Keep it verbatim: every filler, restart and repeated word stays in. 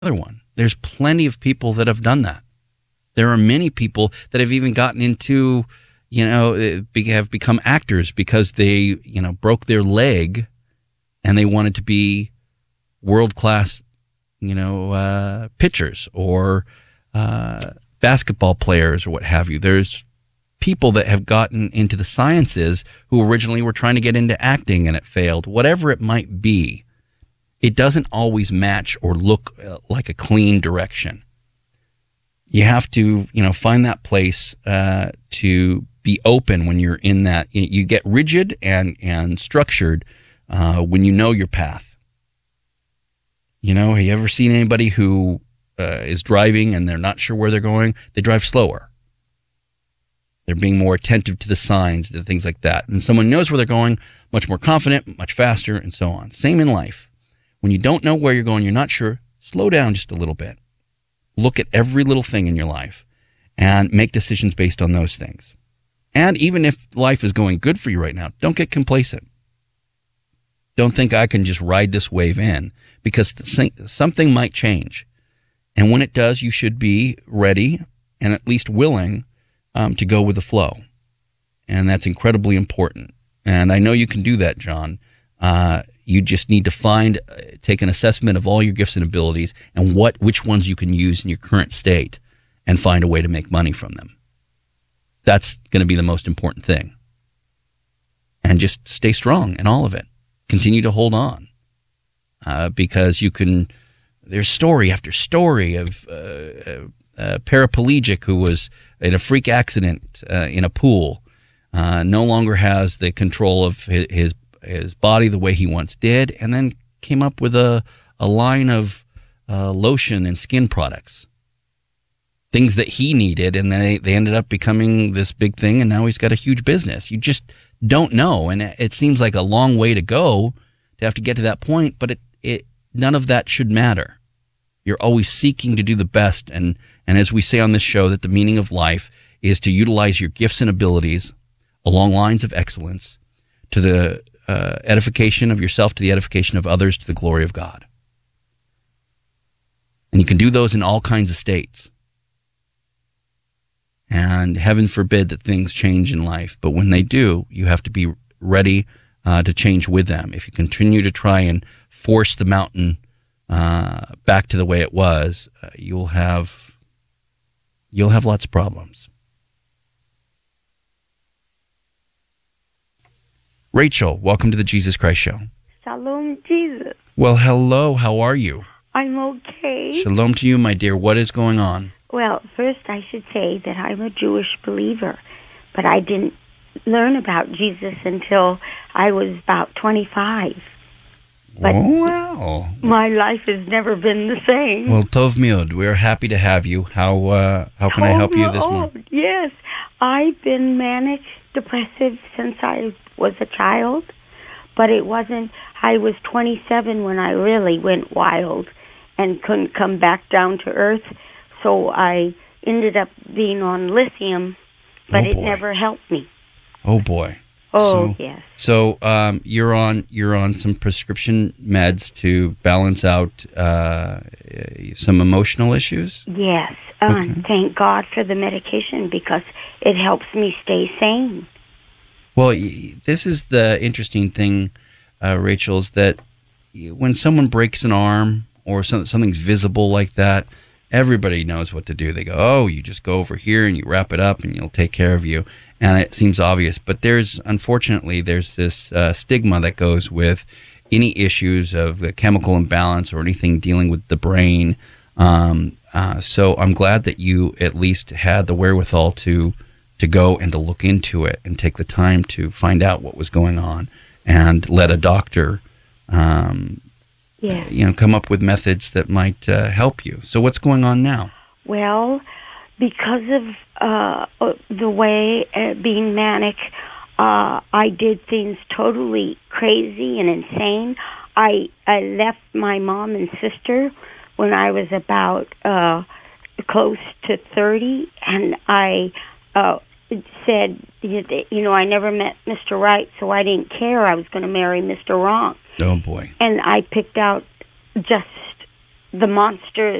Another one. There's plenty of people that have done that. There are many people that have even gotten into, you know, have become actors because they, you know, broke their leg and they wanted to be world-class, you know, uh, pitchers or uh, basketball players or what have you. There's people that have gotten into the sciences who originally were trying to get into acting and it failed. Whatever it might be, it doesn't always match or look uh, like a clean direction. You have to, you know, find that place uh, to be open when you're in that. You get rigid and, and structured uh, when you know your path. You know, have you ever seen anybody who uh, is driving and they're not sure where they're going? They drive slower. They're being more attentive to the signs, to things like that. And someone knows where they're going, much more confident, much faster, and so on. Same in life. When you don't know where you're going, you're not sure, slow down just a little bit. Look at every little thing in your life and make decisions based on those things. And even if life is going good for you right now, don't get complacent. Don't think I can just ride this wave in, because something might change. And when it does, you should be ready and at least willing um, to go with the flow. And that's incredibly important. And I know you can do that, John. Uh, you just need to find, uh, take an assessment of all your gifts and abilities and what, which ones you can use in your current state and find a way to make money from them. That's going to be the most important thing. And just stay strong in all of it. Continue to hold on. Uh, because you can, there's story after story of uh, a, a paraplegic who was in a freak accident uh, in a pool, uh, no longer has the control of his, his his body the way he once did, and then came up with a, a line of uh, lotion and skin products. Things that he needed, and then they, they ended up becoming this big thing, and now he's got a huge business. You just don't know, and it, it seems like a long way to go to have to get to that point, but it, it none of that should matter. You're always seeking to do the best, and, and as we say on this show, that the meaning of life is to utilize your gifts and abilities along lines of excellence to the Uh, edification of yourself, to the edification of others, to the glory of God. And you can do those in all kinds of states. And heaven forbid that things change in life, but when they do, you have to be ready uh, to change with them. If you continue to try and force the mountain uh, back to the way it was, uh, you'll have you'll have lots of problems. Rachel, welcome to the Jesus Christ Show. Shalom, Jesus. Well, hello. How are you? I'm okay. Shalom to you, my dear. What is going on? Well, first I should say that I'm a Jewish believer, but I didn't learn about Jesus until I was about twenty-five. But oh, wow. My life has never been the same. Well, Tov Miod, we're happy to have you. How uh, how can oh, I help you this oh, morning? Yes. I've been manic depressive since I was a child, but it wasn't, I was twenty-seven when I really went wild and couldn't come back down to earth, so I ended up being on lithium, but oh, it never helped me. Oh boy. Oh, so, yes. So um, you're on you're on some prescription meds to balance out uh, some emotional issues? Yes. Um, okay. Thank God for the medication, because it helps me stay sane. Well, this is the interesting thing, uh, Rachel, is that when someone breaks an arm or some, something's visible like that, everybody knows what to do. They go, oh, you just go over here and you wrap it up and you'll take care of you. And it seems obvious. But there's, unfortunately, there's this uh, stigma that goes with any issues of a chemical imbalance or anything dealing with the brain. Um, uh, so I'm glad that you at least had the wherewithal to to go and to look into it and take the time to find out what was going on and let a doctor, um, yeah. you know, come up with methods that might uh, help you. So what's going on now? Well, because of uh, the way uh, being manic, uh, I did things totally crazy and insane. I I left my mom and sister when I was about uh, close to thirty, and I uh, said, you know, I never met Mister Right, so I didn't care. I was going to marry Mister Wrong. Oh, boy. And I picked out just the monster